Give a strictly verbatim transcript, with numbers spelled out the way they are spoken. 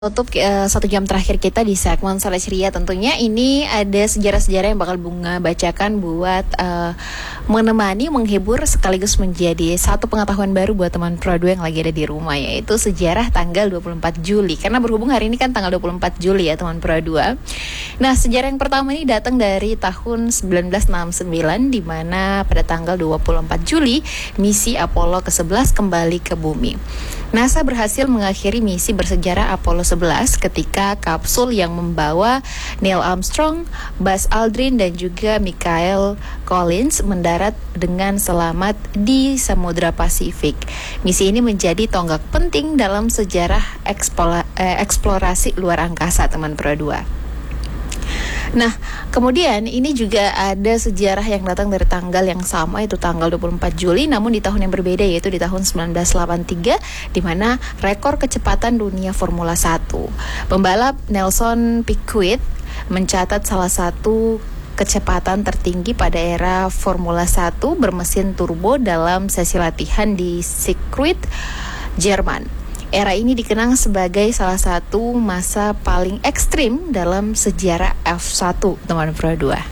Tutup uh, satu jam terakhir kita di segmen Sore Ceria. Tentunya ini ada sejarah-sejarah yang bakal Bunga bacakan buat uh, menemani, menghibur, sekaligus menjadi satu pengetahuan baru buat teman Pro dua yang lagi ada di rumah, yaitu sejarah tanggal dua puluh empat Juli. Karena berhubung hari ini kan tanggal dua puluh empat Juli ya teman Pro dua. Nah, sejarah yang pertama ini datang dari tahun seribu sembilan ratus enam puluh sembilan, di mana pada tanggal dua puluh empat Juli misi Apollo ke sebelas kembali ke bumi. NASA berhasil mengakhiri misi bersejarah Apollo sebelas ketika kapsul yang membawa Neil Armstrong, Buzz Aldrin dan juga Michael Collins mendarat dengan selamat di Samudra Pasifik. Misi ini menjadi tonggak penting dalam sejarah eksplora, eh, eksplorasi luar angkasa teman Pro dua. Nah, kemudian ini juga ada sejarah yang datang dari tanggal yang sama, itu tanggal dua puluh empat Juli, namun di tahun yang berbeda, yaitu di tahun seribu sembilan ratus delapan puluh tiga, di mana rekor kecepatan dunia Formula satu. Pembalap Nelson Piquet mencatat salah satu kecepatan tertinggi pada era Formula satu bermesin turbo dalam sesi latihan di sirkuit Jerman. Era ini dikenang sebagai salah satu masa paling ekstrim dalam sejarah F satu, teman Pro dua.